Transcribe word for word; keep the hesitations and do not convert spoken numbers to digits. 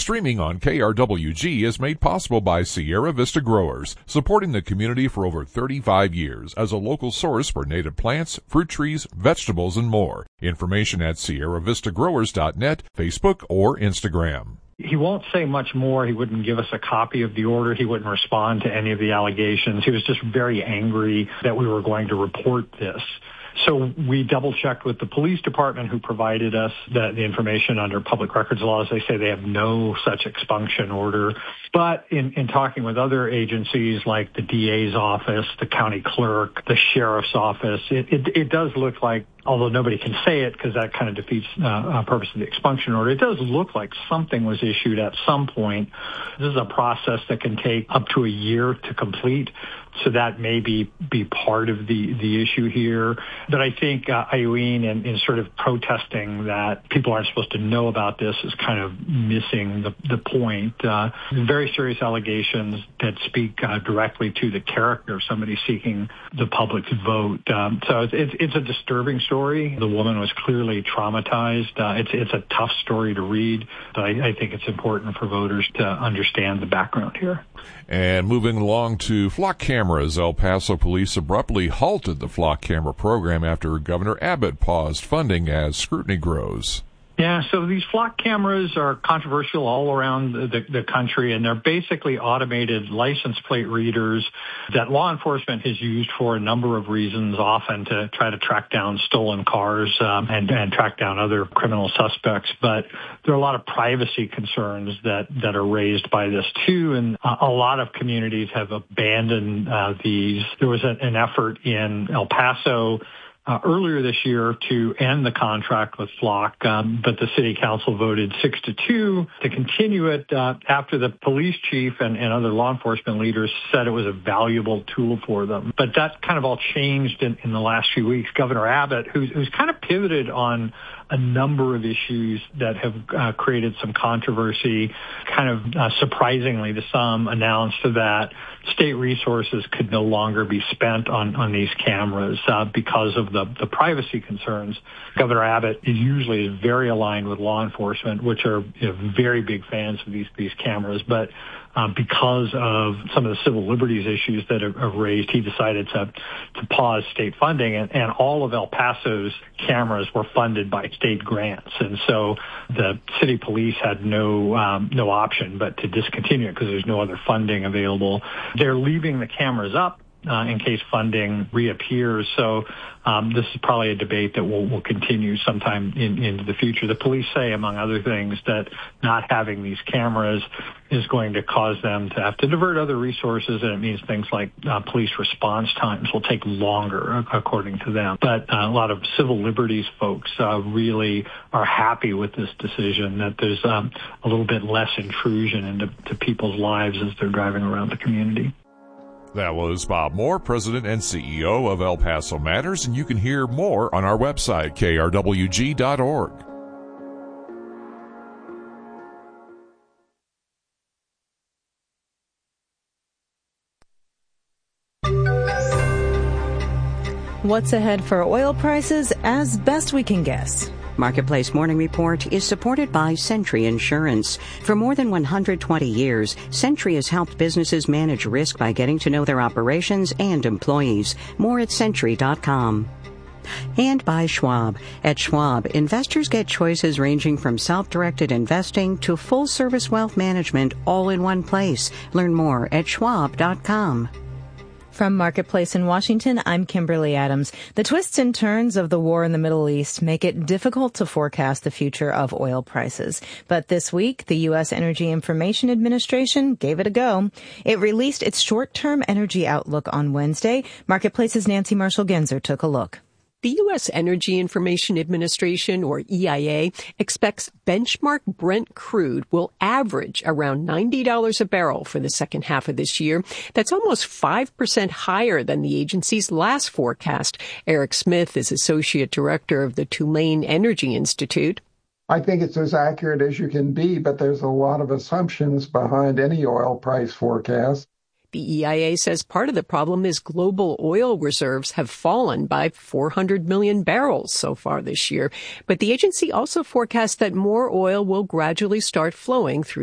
Streaming on K R W G is made possible by Sierra Vista Growers, supporting the community for over thirty-five years as a local source for native plants, fruit trees, vegetables, and more. Information at sierra vista growers dot net, Facebook, or Instagram. He won't say much more. He wouldn't give us a copy of the order. He wouldn't respond to any of the allegations. He was just very angry that we were going to report this. So we double-checked with the police department, who provided us the, the information under public records laws. They say they have no such expunction order. But in, in talking with other agencies like the D A's office, the county clerk, the sheriff's office, it, it, it does look like, although nobody can say it because that kind of defeats the uh, purpose of the expunction order, it does look like something was issued at some point. This is a process that can take up to a year to complete, so that may be, be part of the, the issue here. But I think uh, Eileen, in, in sort of protesting that people aren't supposed to know about this, is kind of missing the, the point. Uh, very serious allegations that speak uh, directly to the character of somebody seeking the public's vote. Um, so it's, it's, it's a disturbing story. The woman was clearly traumatized. Uh, it's, it's a tough story to read, but I, I think it's important for voters to understand the background here. And moving along to flock cameras, El Paso police abruptly halted the flock camera program after Governor Abbott paused funding as scrutiny grows. Yeah, so these flock cameras are controversial all around the, the country, and they're basically automated license plate readers that law enforcement has used for a number of reasons, often to try to track down stolen cars um, and, and track down other criminal suspects. But there are a lot of privacy concerns that, that are raised by this, too, and a, a lot of communities have abandoned uh, these. There was a, an effort in El Paso Uh, earlier this year to end the contract with Flock, um, but the city council voted six to two to continue it uh, after the police chief and, and other law enforcement leaders said it was a valuable tool for them. But that kind of all changed in, in the last few weeks. Governor Abbott, who's, who's kind of pivoted on a number of issues that have uh, created some controversy, kind of uh, surprisingly to some, announced that state resources could no longer be spent on, on these cameras uh, because of the, the privacy concerns. Governor Abbott is usually very aligned with law enforcement, which are you know, very big fans of these, these cameras. But um, because of some of the civil liberties issues that are, are raised, he decided to, to pause state funding. And, and all of El Paso's cameras were funded by state grants. And so the city police had no um, no option but to discontinue it because there's no other funding available. They're leaving the cameras up Uh, in case funding reappears. So um, this is probably a debate that will, will continue sometime in, into the future. The police say, among other things, that not having these cameras is going to cause them to have to divert other resources, and it means things like uh, police response times will take longer, according to them. But uh, a lot of civil liberties folks uh, really are happy with this decision, that there's um, a little bit less intrusion into to people's lives as they're driving around the community. That was Bob Moore, President and C E O of El Paso Matters, and you can hear more on our website, K R W G dot org. What's ahead for oil prices? As best we can guess. Marketplace Morning Report is supported by Sentry Insurance. For more than one hundred twenty years, Sentry has helped businesses manage risk by getting to know their operations and employees. More at sentry dot com. And by Schwab. At Schwab, investors get choices ranging from self-directed investing to full-service wealth management all in one place. Learn more at schwab dot com. From Marketplace in Washington, I'm Kimberly Adams. The twists and turns of the war in the Middle East make it difficult to forecast the future of oil prices. But this week, the U S Energy Information Administration gave it a go. It released its short-term energy outlook on Wednesday. Marketplace's Nancy Marshall-Genzer took a look. The U S Energy Information Administration, or E I A, expects benchmark Brent crude will average around ninety dollars a barrel for the second half of this year. That's almost five percent higher than the agency's last forecast. Eric Smith is Associate Director of the Tulane Energy Institute. I think it's as accurate as you can be, but there's a lot of assumptions behind any oil price forecast. The E I A says part of the problem is global oil reserves have fallen by four hundred million barrels so far this year. But the agency also forecasts that more oil will gradually start flowing through